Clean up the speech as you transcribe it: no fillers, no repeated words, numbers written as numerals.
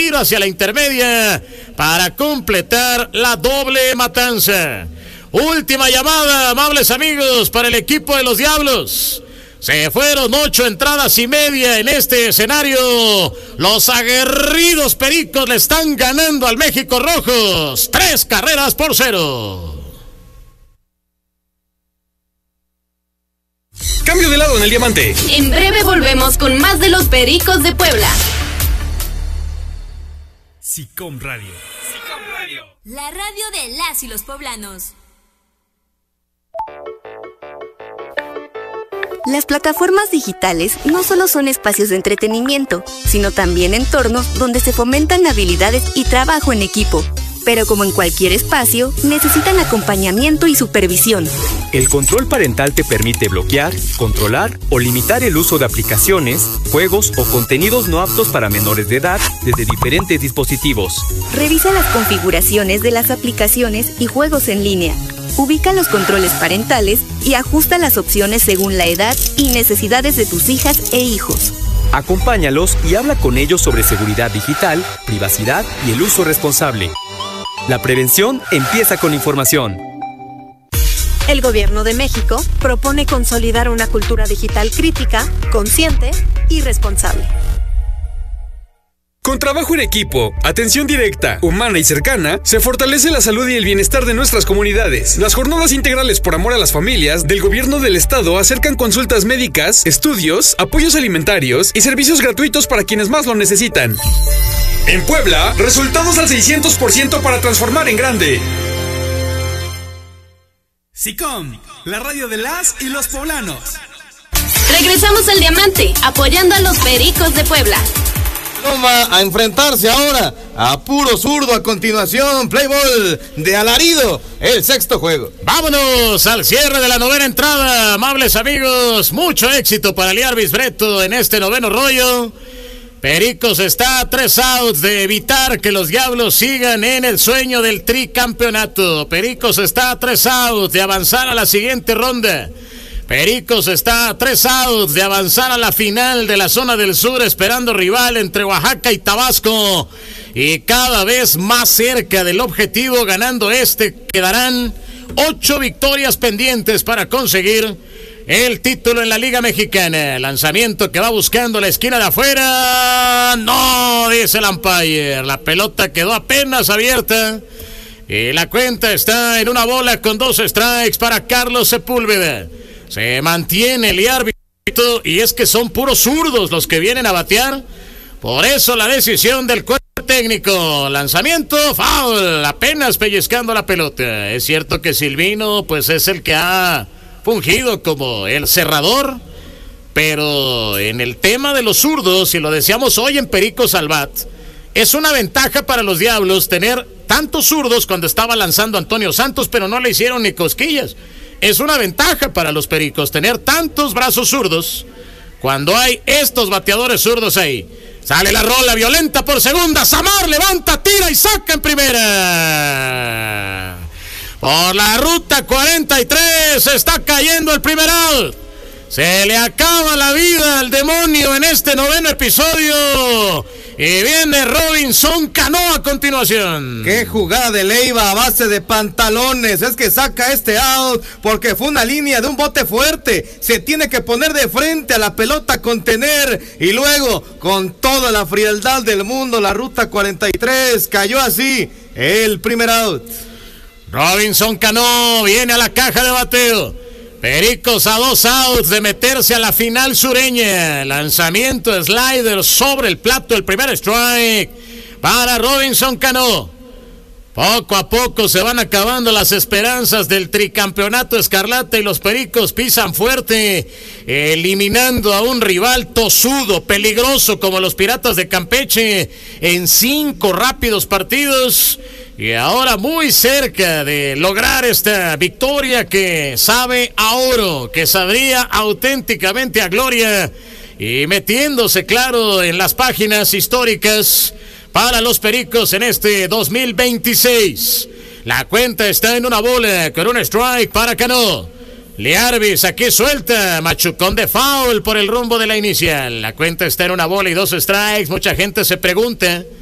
tiro hacia la intermedia para completar la doble matanza. Última llamada, amables amigos, para el equipo de los Diablos. Se fueron 8 entradas y media en este escenario. Los aguerridos Pericos le están ganando al México Rojos 3-0. Cambio de lado en el diamante. En breve volvemos con más de los Pericos de Puebla. SICOM Radio. La radio de las y los poblanos. Las plataformas digitales no solo son espacios de entretenimiento, sino también entornos donde se fomentan habilidades y trabajo en equipo. Pero como en cualquier espacio, necesitan acompañamiento y supervisión. El control parental te permite bloquear, controlar o limitar el uso de aplicaciones, juegos o contenidos no aptos para menores de edad desde diferentes dispositivos. Revisa las configuraciones de las aplicaciones y juegos en línea. Ubica los controles parentales y ajusta las opciones según la edad y necesidades de tus hijas e hijos. Acompáñalos y habla con ellos sobre seguridad digital, privacidad y el uso responsable. La prevención empieza con información. El Gobierno de México propone consolidar una cultura digital crítica, consciente y responsable. Con trabajo en equipo, atención directa, humana y cercana, se fortalece la salud y el bienestar de nuestras comunidades. Las jornadas integrales por amor a las familias del Gobierno del Estado acercan consultas médicas, estudios, apoyos alimentarios y servicios gratuitos para quienes más lo necesitan. En Puebla, resultados al 600% para transformar en grande. SICOM, la radio de las y los poblanos. Regresamos al diamante, apoyando a los Pericos de Puebla. Va a enfrentarse ahora a puro zurdo. A continuación, play ball de alarido, el sexto juego. Vámonos al cierre de la novena entrada, amables amigos. Mucho éxito para Liarbis Breto en este noveno rollo. Pericos está a 3 outs de evitar que los Diablos sigan en el sueño del tricampeonato. Pericos está a 3 outs de avanzar a la siguiente ronda. Pericos está a 3 outs de avanzar a la final de la zona del sur, esperando rival entre Oaxaca y Tabasco. Y cada vez más cerca del objetivo, ganando quedarán 8 victorias pendientes para conseguir el título en la Liga Mexicana. Lanzamiento que va buscando la esquina de afuera. No, dice el umpire. La pelota quedó apenas abierta. Y la cuenta está en 1 con 2 strikes para Carlos Sepúlveda. Se mantiene el árbitro y es que son puros zurdos los que vienen a batear. Por eso la decisión del cuerpo técnico. Lanzamiento, foul, apenas pellizcando la pelota. Es cierto que Silvino pues es el que ha fungido como el cerrador, pero en el tema de los zurdos, y lo decíamos hoy en Pericos al Bat, es una ventaja para los Diablos tener tantos zurdos cuando estaba lanzando Antonio Santos, pero no le hicieron ni cosquillas. Es una ventaja para los Pericos tener tantos brazos zurdos cuando hay estos bateadores zurdos ahí. Sale la rola violenta por segunda. Samar levanta, tira y saca en primera. Por la ruta 43 está cayendo el primer out. Se le acaba la vida al demonio en este noveno episodio. Y viene Robinson Cano a continuación. Qué jugada de Leiva a base de pantalones. Es que saca este out porque fue una línea de un bote fuerte. Se tiene que poner de frente a la pelota, contener. Y luego, con toda la frialdad del mundo, la ruta 43 cayó así el primer out. Robinson Cano viene a la caja de bateo. Pericos a 2 outs de meterse a la final sureña. Lanzamiento slider sobre el plato, el primer strike para Robinson Cano. Poco a poco se van acabando las esperanzas del tricampeonato escarlata y los Pericos pisan fuerte, eliminando a un rival tosudo, peligroso como los Piratas de Campeche en 5 rápidos partidos. Y ahora muy cerca de lograr esta victoria que sabe a oro, que sabría auténticamente a gloria, y metiéndose claro en las páginas históricas para los Pericos en este 2026. La cuenta está en 1 bola con un strike para Cano. Liarbis aquí suelta, machucón de foul por el rumbo de la inicial. La cuenta está en 1 bola y 2 strikes. Mucha gente se pregunta